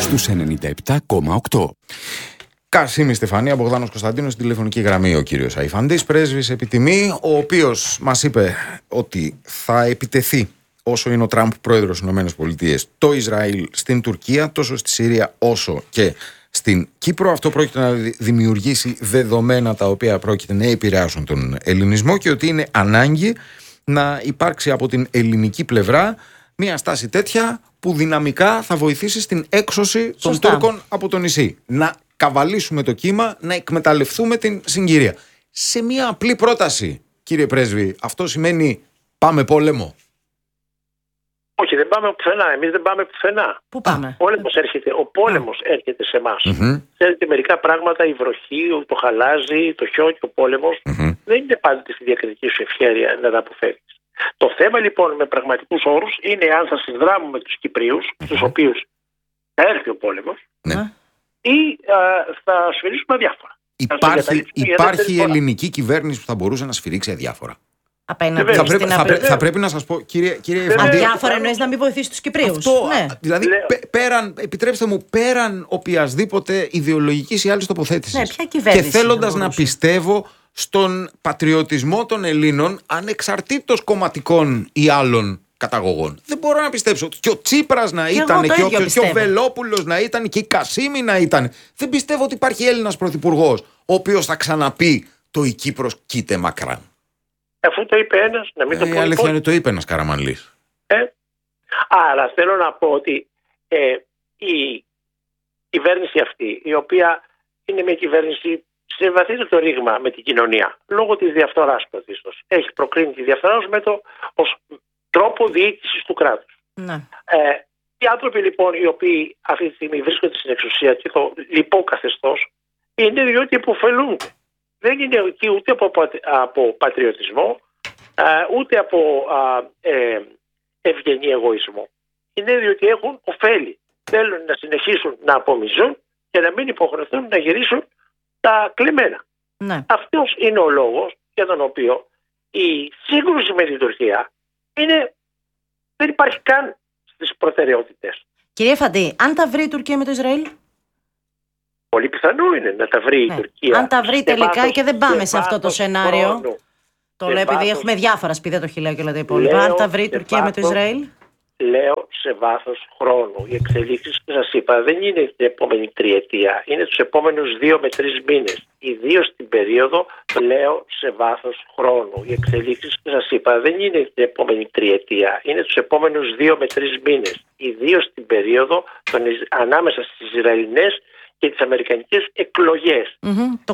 στους 97,8. Κασίμη Στεφανία, Μπογδάνος Κωνσταντίνος, στην τηλεφωνική γραμμή ο κύριος Αϊφαντής, πρέσβης επί τιμή, ο οποίος μας είπε ότι θα επιτεθεί, όσο είναι ο Τραμπ πρόεδρος στις ΗΠΑ, το Ισραήλ στην Τουρκία, τόσο στη Συρία όσο και στην Κύπρο. Αυτό πρόκειται να δημιουργήσει δεδομένα τα οποία πρόκειται να επηρεάσουν τον ελληνισμό και ότι είναι ανάγκη να υπάρξει από την ελληνική πλευρά μια στάση τέτοια που δυναμικά θα βοηθήσει στην έξωση των Τούρκων από το νησί. Να καβαλήσουμε το κύμα, να εκμεταλλευτούμε την συγκυρία. Σε μια απλή πρόταση, κύριε Πρέσβη, αυτό σημαίνει πάμε πόλεμο? Όχι, δεν πάμε πουθενά. Εμείς δεν πάμε πουθενά. Πού πάμε? Ο πόλεμος έρχεται σε εμάς. Ξέρετε, μερικά πράγματα, η βροχή, το χαλάζι, το χιόνι, ο πόλεμος, δεν είναι πάντοτε στη διακριτική σου ευχέρεια να τα αποφεύγεις. Το θέμα λοιπόν με πραγματικούς όρους είναι αν θα συνδράμουμε τους Κυπρίους, στους οποίους θα έρθει ο πόλεμος, ή θα σφυρίξουμε αδιάφορα. Υπάρχει η ελληνική κυβέρνηση που θα μπορούσε να σφυρίξει αδιάφορα? Θα πρέπει να σας πω, κύριε Αϊφαντή. Αδιάφορα εννοείς να μην βοηθήσει τους Κυπρίους? Δηλαδή, επιτρέψτε μου, πέραν οποιασδήποτε ιδεολογικής ή άλλης τοποθέτησης, και θέλοντας να πιστεύω στον πατριωτισμό των Ελλήνων, ανεξαρτήτως κομματικών ή άλλων καταγωγών. Δεν μπορώ να πιστέψω. Και ο Τσίπρας να ήταν, και ο Βελόπουλος να ήταν, και η Κασίμη να ήταν. Δεν πιστεύω ότι υπάρχει Έλληνας πρωθυπουργός ο οποίος θα ξαναπεί το «Η Κύπρος κοίται μακράν». Αφού το είπε ένας, να μην το πω. Η αλήθεια είναι το είπε ένας Καραμανλής. Άρα θέλω να πω ότι η κυβέρνηση αυτή, η οποία είναι μια κυβέρνηση σε βαθύτερο ρήγμα με την κοινωνία, λόγω της διαφθοράς πρωτίστως, έχει προκρίνει τη διαφθορά ως τρόπο διοίκησης του κράτους. Οι άνθρωποι λοιπόν οι οποίοι αυτή τη στιγμή βρίσκονται στην εξουσία και το λοιπό καθεστώς είναι διότι υποφελούνται. Δεν είναι εκεί ούτε από πατριωτισμό, ούτε από ευγενή εγωισμό. Είναι διότι έχουν ωφέλη. Θέλουν να συνεχίσουν να απομυζούν και να μην υποχρεωθούν να γυρίσουν τα κλεμμένα. Αυτός είναι ο λόγος για τον οποίο η σύγκρουση με την Τουρκία δεν υπάρχει καν στις προτεραιότητες. Κύριε Φαντή, αν τα βρει η Τουρκία με το Ισραήλ? Πολύ πιθανό είναι να τα βρει η Τουρκία. Αν τα βρει τελικά και δεν πάμε σε αυτό το σενάριο. Το λέω επειδή έχουμε διάφορα σπίδια, το χιλέο και όλα τα υπόλοιπα. Αν τα βρει η Τουρκία με το Ισραήλ? Λέω σε βάθος χρόνου. Οι εξελίξεις που σας είπα δεν είναι την επόμενη τριετία. Είναι τους επόμενους 2 με 3 μήνες. Ιδίως στην περίοδο, λέω σε βάθος χρόνου. Οι εξελίξεις που σας είπα δεν είναι την επόμενη τριετία. Είναι τους επόμενους 2 με 3 μήνες. Ιδίως στην περίοδο ανάμεσα στις Ισραηλινές και τις αμερικανικές εκλογές.